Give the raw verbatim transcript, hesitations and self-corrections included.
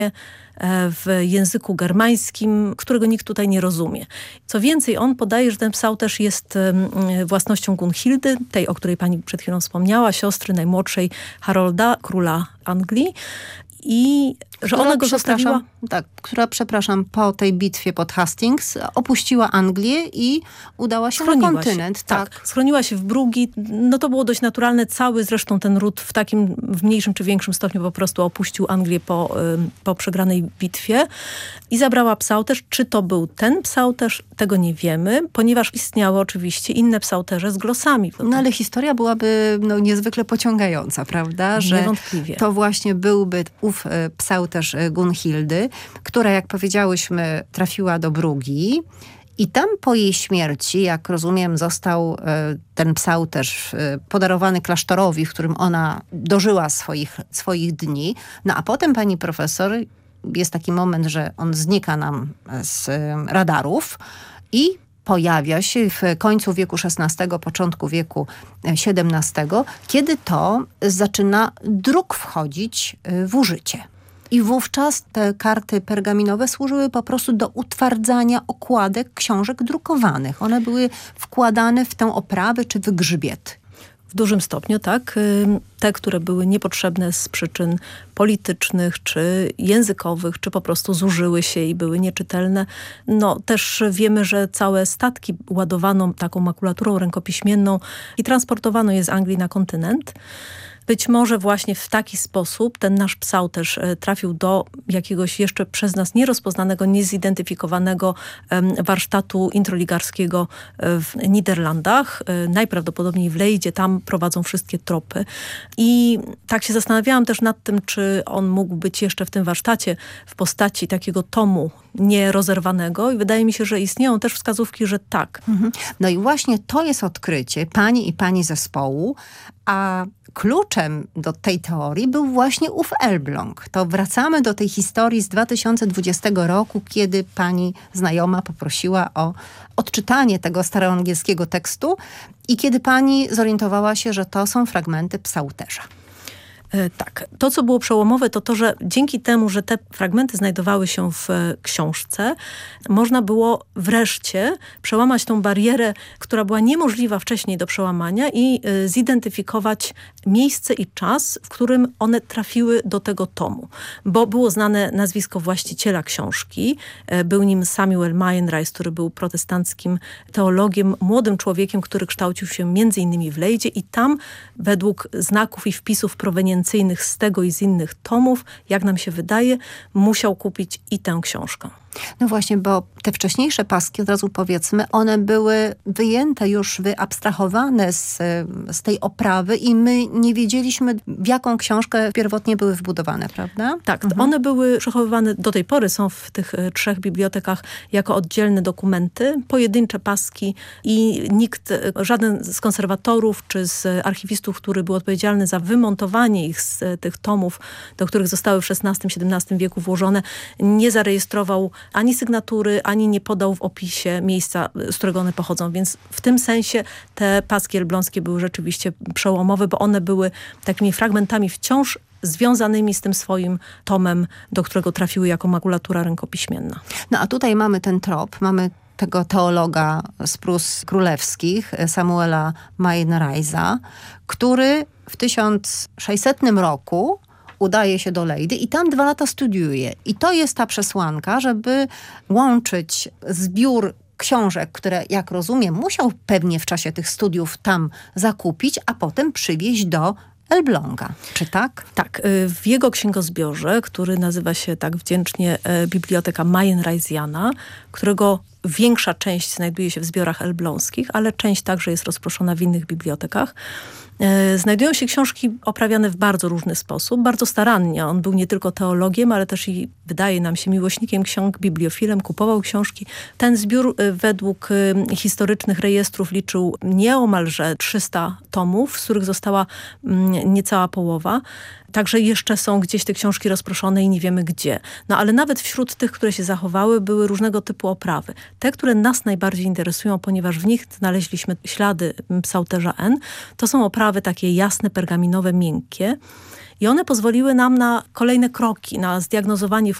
w języku germańskim, którego nikt tutaj nie rozumie. Co więcej, on podaje, że ten psałterz jest własnością Gunhildy, tej, o której pani przed chwilą wspomniała, siostry najmłodszej Harolda, króla Anglii. I że która, ona go zostawiła... Tak, która, przepraszam, po tej bitwie pod Hastings opuściła Anglię i udała się Schroniła na kontynent. Się, tak. tak, schroniła się w Brugi. No to było dość naturalne. Cały zresztą ten ród w takim, w mniejszym czy większym stopniu po prostu opuścił Anglię po, po przegranej bitwie i zabrała psałterz. Czy to był ten psałterz? Tego nie wiemy, ponieważ istniały oczywiście inne psałterze z glosami. No ale historia byłaby no, niezwykle pociągająca, prawda? Że niewątpliwie. To właśnie byłby ów psałterz Gunhildy, która, jak powiedziałyśmy, trafiła do Brugi. I tam po jej śmierci, jak rozumiem, został ten psałterz podarowany klasztorowi, w którym ona dożyła swoich, swoich dni. No a potem, pani profesor, jest taki moment, że on znika nam z radarów i pojawia się w końcu wieku szesnastego, początku wieku siedemnastego, kiedy to zaczyna druk wchodzić w użycie. I wówczas te karty pergaminowe służyły po prostu do utwardzania okładek książek drukowanych. One były wkładane w tę oprawę czy w grzbiet. W dużym stopniu, tak. Te, które były niepotrzebne z przyczyn politycznych, czy językowych, czy po prostu zużyły się i były nieczytelne. No też wiemy, że całe statki ładowano taką makulaturą rękopiśmienną i transportowano je z Anglii na kontynent. Być może właśnie w taki sposób ten nasz psałterz trafił do jakiegoś jeszcze przez nas nierozpoznanego, niezidentyfikowanego warsztatu introligarskiego w Niderlandach. Najprawdopodobniej w Leydzie, tam prowadzą wszystkie tropy. I tak się zastanawiałam też nad tym, czy on mógł być jeszcze w tym warsztacie w postaci takiego tomu nierozerwanego i wydaje mi się, że istnieją też wskazówki, że tak. Mhm. No i właśnie to jest odkrycie pani i pani zespołu, a kluczem do tej teorii był właśnie ów Elbląg. To wracamy do tej historii z dwa tysiące dwudziestego roku, kiedy pani znajoma poprosiła o odczytanie tego staroangielskiego tekstu i kiedy pani zorientowała się, że to są fragmenty psałterza. Tak. To, co było przełomowe, to to, że dzięki temu, że te fragmenty znajdowały się w książce, można było wreszcie przełamać tą barierę, która była niemożliwa wcześniej do przełamania i zidentyfikować miejsce i czas, w którym one trafiły do tego tomu. Bo było znane nazwisko właściciela książki. Był nim Samuel Meienreis, który był protestanckim teologiem, młodym człowiekiem, który kształcił się między innymi w Leydzie i tam według znaków i wpisów proweniencyjnych z tego i z innych tomów, jak nam się wydaje, musiał kupić i tę książkę. No właśnie, bo te wcześniejsze paski, od razu powiedzmy, one były wyjęte już, wyabstrahowane z, z tej oprawy i my nie wiedzieliśmy, w jaką książkę pierwotnie były wbudowane, prawda? Tak, mhm. one były przechowywane do tej pory, są w tych trzech bibliotekach jako oddzielne dokumenty, pojedyncze paski i nikt, żaden z konserwatorów czy z archiwistów, który był odpowiedzialny za wymontowanie ich z tych tomów, do których zostały w szesnastym siedemnastym wieku włożone, nie zarejestrował ani sygnatury, ani nie podał w opisie miejsca, z którego one pochodzą. Więc w tym sensie te paski elbląskie były rzeczywiście przełomowe, bo one były takimi fragmentami wciąż związanymi z tym swoim tomem, do którego trafiły jako makulatura rękopiśmienna. No a tutaj mamy ten trop, mamy tego teologa z Prus Królewskich, Samuela Meienreisa, który w tysiąc sześćsetnym roku udaje się do Leydy i tam dwa lata studiuje. I to jest ta przesłanka, żeby łączyć zbiór książek, które, jak rozumiem, musiał pewnie w czasie tych studiów tam zakupić, a potem przywieźć do Elbląga. Czy tak? Tak. W jego księgozbiorze, który nazywa się tak wdzięcznie Biblioteka Meienreisiana, którego większa część znajduje się w zbiorach elbląskich, ale część także jest rozproszona w innych bibliotekach. Znajdują się książki oprawiane w bardzo różny sposób, bardzo starannie. On był nie tylko teologiem, ale też i, wydaje nam się, miłośnikiem ksiąg, bibliofilem, kupował książki. Ten zbiór według historycznych rejestrów liczył nieomalże trzysta tomów, z których została niecała połowa. Także jeszcze są gdzieś te książki rozproszone i nie wiemy gdzie. No ale nawet wśród tych, które się zachowały, były różnego typu oprawy. Te, które nas najbardziej interesują, ponieważ w nich znaleźliśmy ślady psałterza N, to są oprawy takie jasne, pergaminowe, miękkie. I one pozwoliły nam na kolejne kroki, na zdiagnozowanie